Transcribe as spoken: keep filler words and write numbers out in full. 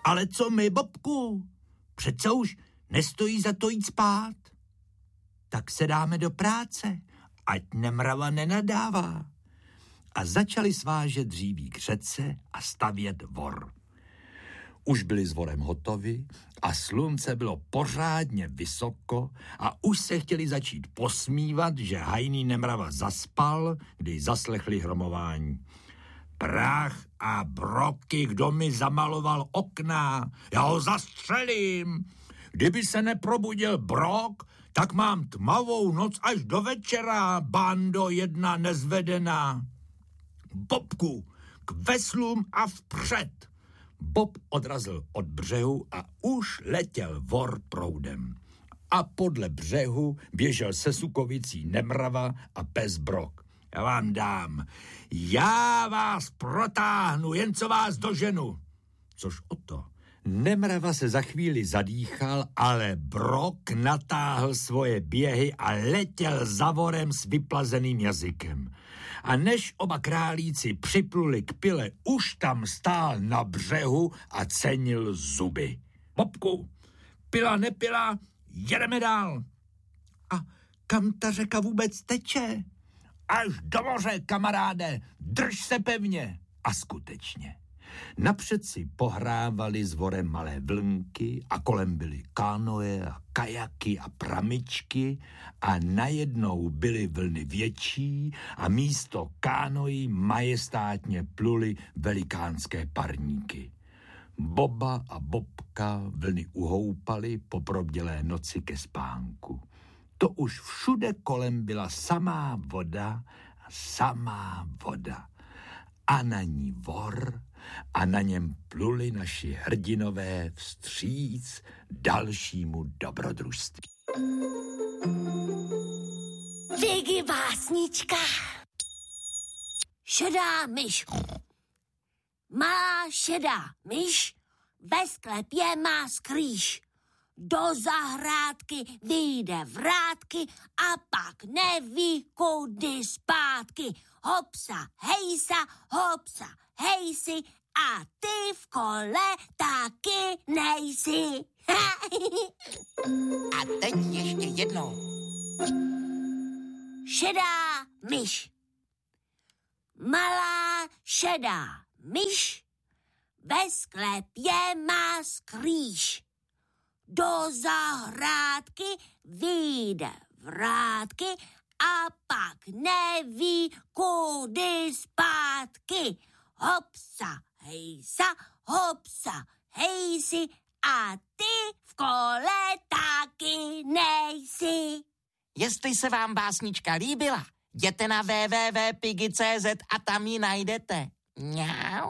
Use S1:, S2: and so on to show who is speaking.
S1: Ale co my, Bobku? Přece už nestojí za to jít spát. Tak se dáme do práce, ať Nemrava nenadává. A začali svážet dříví k řece a stavět vor. Už byli s vorem hotovi a slunce bylo pořádně vysoko a už se chtěli začít posmívat, že hajný Nemrava zaspal, když zaslechli hromování. Prach a broky, kdo mi zamaloval okna, já ho zastřelím. Kdyby se neprobudil Brok, tak mám tmavou noc až do večera, bando jedna nezvedená. Bobku, k veslům a vpřed. Bob odrazil od břehu a už letěl vor proudem. A podle břehu běžel se sukovicí Nemrava a pes Brok. Já vám dám, já vás protáhnu, jen co vás doženu. Což o to. Nemrava se za chvíli zadýchal, ale Brok natáhl svoje běhy a letěl za vorem s vyplazeným jazykem. A než oba králíci připluli k pile, už tam stál na břehu a cenil zuby. Bobku, pila nepila, jedeme dál. A kam ta řeka vůbec teče? Až do moře, kamaráde, drž se pevně. A skutečně. Napřed si pohrávali s vorem malé vlnky a kolem byly kánoe a kajaky a pramičky a najednou byly vlny větší a místo kánoí majestátně pluly velikánské parníky. Boba a Bobka vlny uhoupali po probdělé noci ke spánku. To už všude kolem byla samá voda a samá voda. A na ní vor a na něm pluli naši hrdinové vstříc dalšímu dobrodružství.
S2: Vigi básnička. Šedá myš. Malá šedá myš ve sklepě má skrýš. Do zahrádky vyjde vrátky a pak neví, kudy zpátky. Hopsa, hejsa, hopsa, hejsi a ty v kole taky nejsi.
S3: A teď ještě jednou.
S2: Šedá myš. Malá šedá myš ve sklepě má skrýš. Do zahrádky vyjde vrátky a pak neví, kudy zpátky. Hopsa, hejsa, hopsa, hejsi a ty v kole taky nejsi.
S3: Jestli se vám básnička líbila, jděte na w w w tečka pigi tečka c z a tam ji najdete. Mňau.